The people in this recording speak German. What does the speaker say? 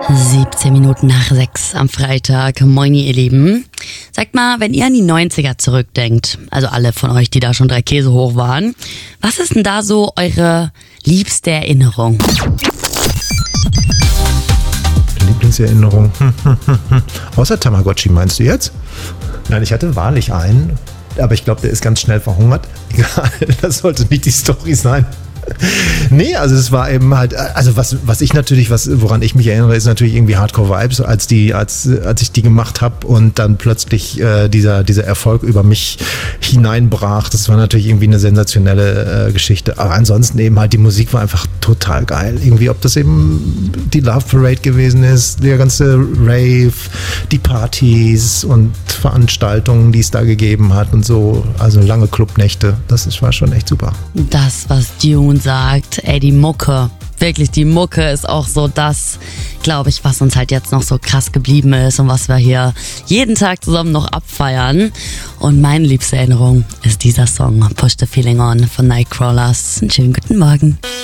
17 Minuten nach 6 am Freitag. Moin, ihr Lieben. Sagt mal, wenn ihr an die 90er zurückdenkt, also alle von euch, die da schon 3 Käse hoch waren, was ist denn da so eure liebste Erinnerung? Lieblingserinnerung? Außer Tamagotchi, meinst du jetzt? Nein, ich hatte wahrlich einen, aber ich glaube, der ist ganz schnell verhungert. Egal, das sollte nicht die Story sein. Nee, also es war eben halt, also was ich natürlich, woran ich mich erinnere, ist natürlich irgendwie Hardcore Vibes, als ich die gemacht habe und dann plötzlich dieser Erfolg über mich hineinbrach. Das war natürlich irgendwie eine sensationelle Geschichte. Aber ansonsten eben halt, die Musik war einfach total geil. Irgendwie, ob das eben die Love Parade gewesen ist, der ganze Rave, die Partys und Veranstaltungen, die es da gegeben hat und so. Also lange Clubnächte. War schon echt super. Das, was Dune sagt, ey, die Mucke, wirklich, die Mucke ist auch so das, glaube ich, was uns halt jetzt noch so krass geblieben ist und was wir hier jeden Tag zusammen noch abfeiern. Und meine liebste Erinnerung ist dieser Song Push the Feeling On von Nightcrawlers. Einen schönen guten Morgen.